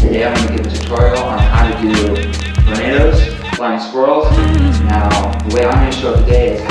Today I'm going to give a tutorial on how to do tornadoes, flying squirrels. Now, the way I'm going to show it today is